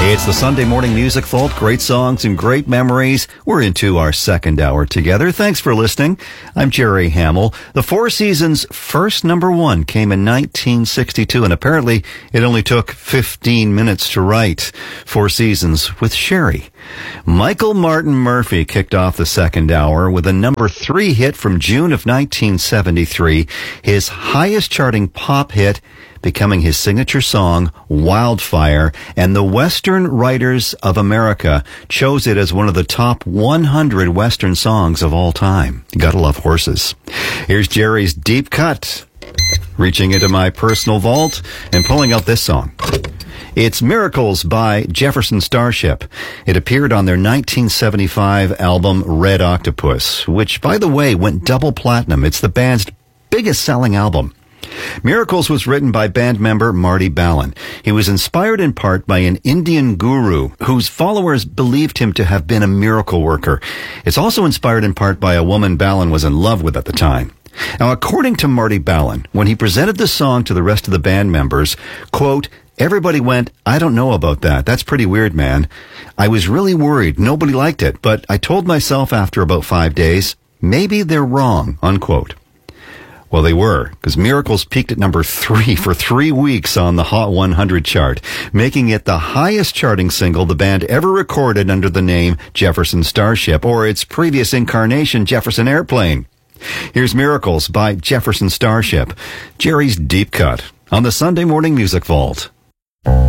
It's the Sunday Morning Music Vault. Great songs and great memories. We're into our second hour together. Thanks for listening. I'm Jerry Hamill. The Four Seasons' first number one came in 1962, and apparently it only took 15 minutes to write. Four Seasons with Sherry. Michael Martin Murphey kicked off the second hour with a number 3 hit from June of 1973, his highest charting pop hit, becoming his signature song, Wildfire, and the Western Writers of America chose it as one of the top 100 Western songs of all time. You gotta love horses. Here's Jerry's deep cut, reaching into my personal vault and pulling out this song. It's Miracles by Jefferson Starship. It appeared on their 1975 album Red Octopus, which, by the way, went double platinum. It's the band's biggest selling album. Miracles was written by band member Marty Balin. He was inspired in part by an Indian guru whose followers believed him to have been a miracle worker. It's also inspired in part by a woman Balin was in love with at the time. Now, according to Marty Balin, when he presented the song to the rest of the band members, quote, everybody went, I don't know about that. That's pretty weird, man. I was really worried. Nobody liked it, but I told myself after about 5 days, maybe they're wrong, unquote. Well, they were, because Miracles peaked at number 3 for 3 weeks on the Hot 100 chart, making it the highest charting single the band ever recorded under the name Jefferson Starship, or its previous incarnation, Jefferson Airplane. Here's Miracles by Jefferson Starship, Jerry's deep cut on the Sunday Morning Music Vault.